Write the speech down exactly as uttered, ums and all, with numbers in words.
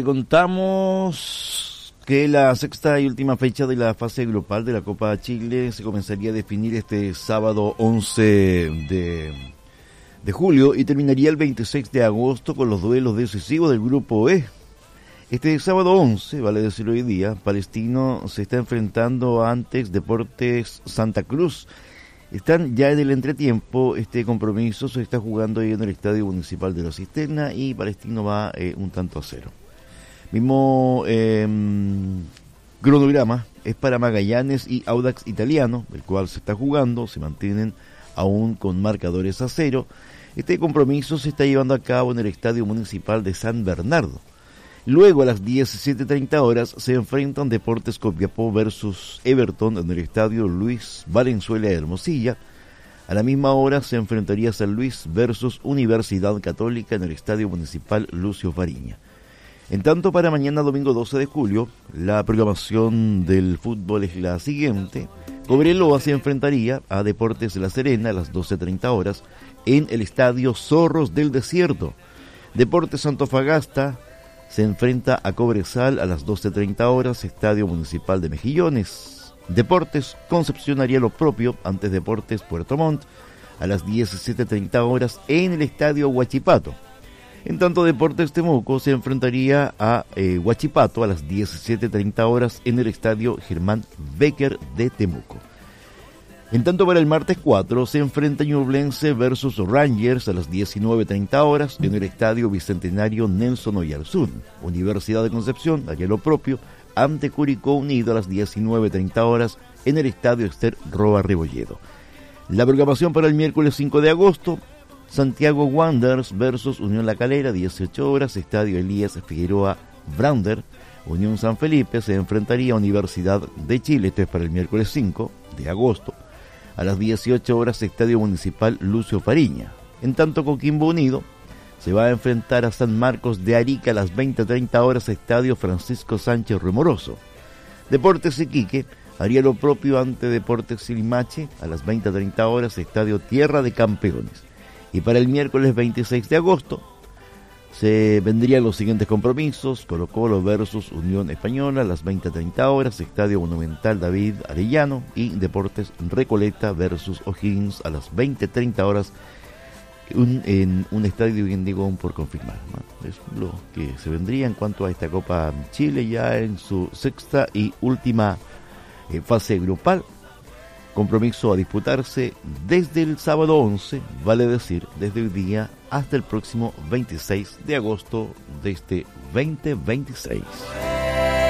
Contamos que la sexta y última fecha de la fase grupal de la Copa Chile se comenzaría a definir este sábado once de, de julio y terminaría el veintiséis de agosto con los duelos decisivos del grupo E. Este sábado once, vale decir hoy día, Palestino se está enfrentando a Antex Deportes Santa Cruz. Están ya en el entretiempo, este compromiso se está jugando ahí en el Estadio Municipal de La Cisterna y Palestino va eh, un tanto a cero. Mismo eh, cronograma es para Magallanes y Audax Italiano, el cual se está jugando, se mantienen aún con marcadores a cero. Este compromiso se está llevando a cabo en el Estadio Municipal de San Bernardo. Luego a las diecisiete treinta horas se enfrentan Deportes Copiapó versus Everton en el Estadio Luis Valenzuela de Hermosilla. A la misma hora se enfrentaría San Luis versus Universidad Católica en el Estadio Municipal Lucio Fariña. En tanto, para mañana domingo doce de julio, la programación del fútbol es la siguiente. Cobreloa se enfrentaría a Deportes La Serena a las doce treinta horas en el Estadio Zorros del Desierto. Deportes Antofagasta se enfrenta a Cobresal a las doce treinta horas, Estadio Municipal de Mejillones. Deportes Concepción haría lo propio ante Deportes Puerto Montt a las diecisiete treinta horas en el Estadio Huachipato. En tanto, Deportes Temuco se enfrentaría a eh, Huachipato a las diecisiete treinta horas en el Estadio Germán Becker de Temuco. En tanto, para el martes cuatro se enfrenta Ñublense versus Rangers a las diecinueve treinta horas en el Estadio Bicentenario Nelson Oyarzún. Universidad de Concepción haría lo propio ante Curicó Unido a las diecinueve treinta horas en el Estadio Ester Roa Rebolledo. La programación para el miércoles cinco de agosto, Santiago Wanderers versus Unión La Calera, dieciocho horas, Estadio Elías Figueroa Brander. Unión San Felipe se enfrentaría a Universidad de Chile, esto es para el miércoles cinco de agosto. A las dieciocho horas, Estadio Municipal Lucio Fariña. En tanto, Coquimbo Unido se va a enfrentar a San Marcos de Arica a las veinte treinta horas, Estadio Francisco Sánchez Remoroso. Deportes Iquique haría lo propio ante Deportes Limache a las veinte treinta horas, Estadio Tierra de Campeones. Y para el miércoles veintiséis de agosto se vendrían los siguientes compromisos: Colo-Colo versus Unión Española a las veinte treinta horas, Estadio Monumental David Arellano, y Deportes Recoleta versus O'Higgins a las veinte treinta horas un, en un estadio, bien digo, por confirmar, ¿no? Es lo que se vendría en cuanto a esta Copa Chile ya en su sexta y última eh, fase grupal. Compromiso a disputarse desde el sábado once, vale decir, desde hoy día hasta el próximo veintiséis de agosto de este veinte veintiséis.